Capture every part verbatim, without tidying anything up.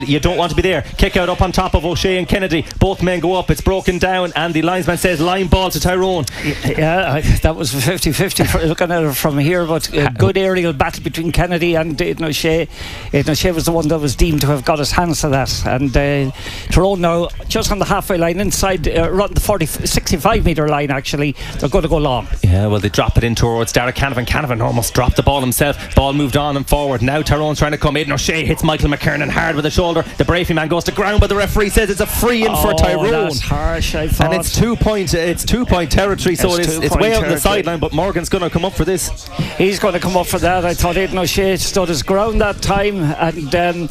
You don't want to be there. Kick out up on top of O'Shea and Kennedy. Both men go up. It's broken down, and the linesman says line ball to Tyrone. Yeah, I, that was fifty fifty looking at it from here, but a good aerial battle between Kennedy and Aidan O'Shea. Aidan O'Shea was the one that was deemed to have got his hands to that, and uh, Tyrone now just on the halfway line inside uh, around the forty, sixty-five metre line. Actually, they're going to go long. Yeah, well, they drop it in towards Derek Canavan. Canavan almost dropped the ball himself. Ball moved on and forward. Now Tyrone's trying to come. Aidan O'Shea hits Michael McKernan hard with the shoulder. The Brafey man goes to ground, but the referee says it's a free in oh, for Tyrone. That's harsh, I thought. And it's two point. It's two point territory, so it's, it's, it's way out on the sideline. But Morgan's going to come up for this. He's going to come up for that. I thought Aidan O'Shea stood his ground that time, and um,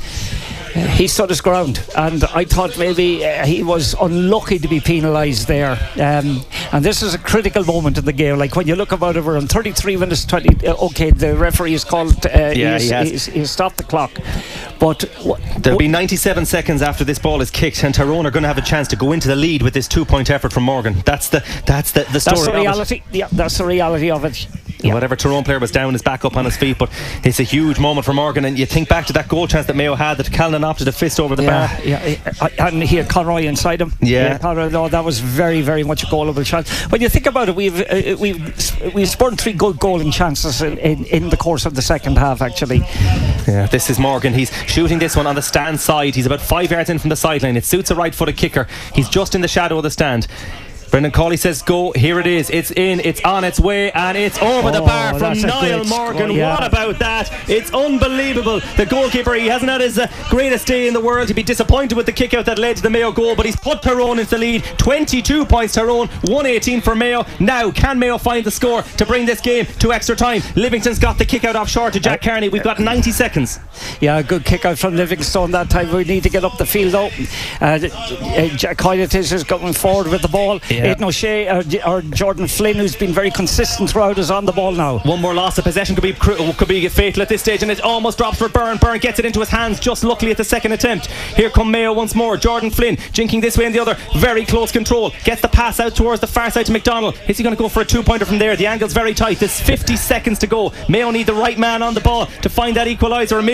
he stood his ground, and I thought maybe uh, he was unlucky to be penalised there. Um, and this is a critical moment in the game. Like when you look about it, we're on thirty-three minutes twenty. Uh, okay, the referee has called. Uh, yeah, he's, he has. He's, he's stopped the clock. But w- there'll be ninety-seven seconds after this ball is kicked, and Tyrone are going to have a chance to go into the lead with this two-point effort from Morgan. That's the that's the, the story. That's the of reality. It. Yeah, that's the reality of it. Yeah. Whatever Tyrone player was down is back up on his feet, but it's a huge moment for Morgan. And you think back to that goal chance that Mayo had, that Callan opted a fist over the yeah, bar. Yeah, and he had Conroy inside him. Yeah, yeah Conroy, no, that was very, very much a goalable chance. When you think about it, we've uh, we've we've spurned three good goaling chances in, in, in the course of the second half. Actually, yeah, this is Morgan. He's shooting this one on the stand side. He's about five yards in from the sideline. It suits a right-footed kicker. He's just in the shadow of the stand. Brendan Cawley says go. Here it is. It's in. It's on its way, and it's over oh, the bar from Niall Morgan. Score, yeah. What about that? It's unbelievable. The goalkeeper, he hasn't had his uh, greatest day in the world. He'd be disappointed with the kick out that led to the Mayo goal, but he's put Tyrone into the lead. twenty-two points Tyrone, one eighteen for Mayo. Now can Mayo find the score to bring this game to extra time? Livingston's got the kick out offshore to Jack Carney. We've got ninety seconds. Yeah, good kick out from Livingstone that time. We need to get up the field though. uh, uh, Jack Coyotes is going forward with the ball. Yeah. Aidan O'Shea or, or Jordan Flynn, who's been very consistent throughout, is on the ball now. One more loss of possession could be could be fatal at this stage, and it almost drops for Byrne. Byrne gets it into his hands just luckily at the second attempt. Here come Mayo once more. Jordan Flynn jinking this way and the other, very close control, gets the pass out towards the far side to McDonald. Is he going to go for a two pointer from there? The angle's very tight. There's fifty seconds to go. Mayo need the right man on the ball to find that equaliser.